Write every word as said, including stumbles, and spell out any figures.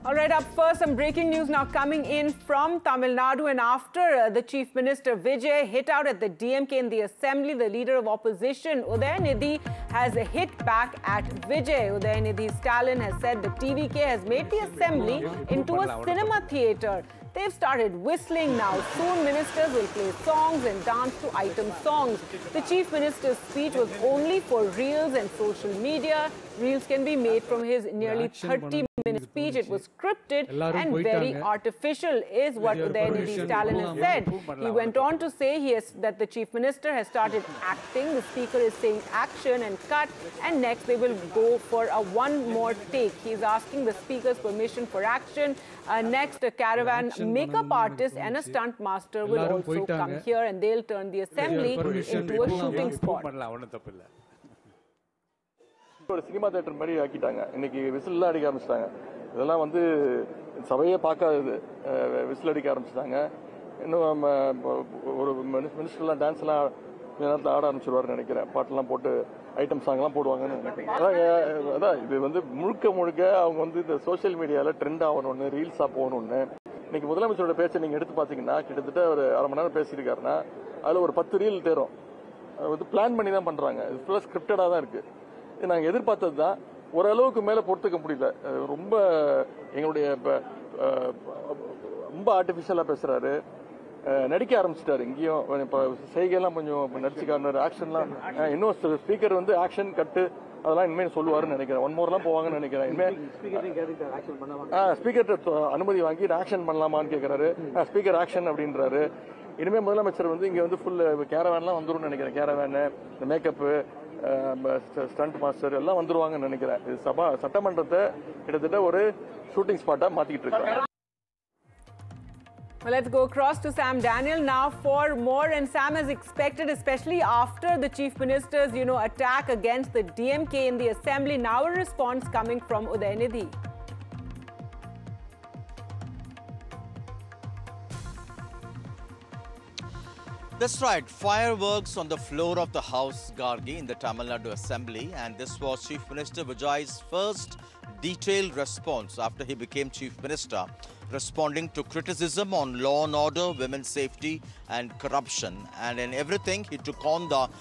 All right, up first, some breaking news now coming in from Tamil Nadu. And after uh, the Chief Minister Vijay hit out at the D M K in the Assembly, the leader of opposition, Udayanithi, has hit back at Vijay. Udayanithi Stalin has said the T V K has made the Assembly into a cinema theatre. They've started whistling now. Soon ministers will play songs and dance to item songs. The Chief Minister's speech was only for reels and social media. Reels can be made from his nearly thirty minute speech. It was scripted and very artificial, is what Udayanithi Stalin has said. He went on to say he has, that the Chief Minister has started acting. The Speaker is saying action and cut, and next they will go for a one more take. He is asking the Speaker's permission for action. Uh, next, a caravan makeup artist and a stunt master will also come here, and they'll turn the Assembly into a shooting spot. ஒரு cinema theatre மாதிரி ஆக்கிட்டாங்க. இன்னைக்கு whistle அடிக்க ஆரம்பிச்சிட்டாங்க. இதெல்லாம் வந்து சபையே பார்க்காதது. Whistle அடிக்க ஆரம்பிச்சிட்டாங்க. இன்னும் ஒரு மினிஸ்டர்லாம் டான்ஸ்லாம் நேரத்தில் ஆட ஆரம்பிச்சிருவாருன்னு நினைக்கிறேன். பாட்டெல்லாம் போட்டு ஐட்டம் சாங்லாம் போடுவாங்கன்னு நினைக்கிறேன். அதான் அதான் இது வந்து முழுக்க முழுக்க அவங்க வந்து இந்த சோசியல் மீடியாவில் ட்ரெண்ட் ஆகணும்னு, ரீல்ஸாக போகணும்னு. இன்னைக்கு முதலமைச்சரோட பேச்சை நீங்கள் எடுத்து பார்த்தீங்கன்னா கிட்டத்தட்ட ஒரு அரை மணி நேரம் பேசியிருக்காருன்னா அதில் ஒரு பத்து ரீல் தேரும். அது வந்து பிளான் பண்ணி தான் பண்ணுறாங்க. இது ஃபுல்லாக ஸ்கிரிப்டடாக தான் இருக்குது. நாங்கள் எதிர்பார்த்தது தான். ஓரளவுக்கு மேலே பொறுத்துக்க முடியல. ரொம்ப எங்களுடைய ரொம்ப ஆர்டிஃபிஷியலாக பேசுகிறாரு. நடிக்க ஆரம்பிச்சிட்டாரு. இங்கேயும் இப்போ செய்கையெல்லாம் கொஞ்சம் நடிச்சுக்காரு. ஆக்ஷன்லாம் இன்னும் ஸ்பீக்கர் வந்து ஆக்ஷன் கட்டு அதெல்லாம் இனிமேல் சொல்லுவாருன்னு நினைக்கிறேன். ஒன் மோர்லாம் போவாங்கன்னு நினைக்கிறேன். இனிமேல் ஸ்பீக்கர் அனுமதி வாங்கி ஆக்ஷன் பண்ணலாமான்னு கேட்குறாரு. ஸ்பீக்கர் ஆக்ஷன் அப்படின்றாரு. இனிமேல் முதலமைச்சர் வந்து இங்கே வந்து ஃபுல் கேரவேன்லாம் வந்துடும் நினைக்கிறேன். கேரவேனு, இந்த மேக்கப்பு, ஸ்டண்ட் மாஸ்டர் எல்லாம் வந்துருவாங்கன்னு நினைக்கிறேன். இது சபா சட்டமன்றத்தை கிட்டத்தட்ட ஒரு ஷூட்டிங் ஸ்பாட்டா மாத்திக்கிட்டு இருக்காங்க. Well, let's go across to Sam Daniel now for more. And Sam, as expected, especially after the Chief Minister's, you know, attack against the D M K in the Assembly, now a response coming from Udayanithi. That's right. Fireworks on the floor of the House Gargi in the Tamil Nadu Assembly, and this was Chief Minister Vijay's first detailed response after he became Chief Minister, responding to criticism on law and order, women's safety and corruption. And in everything, he took on the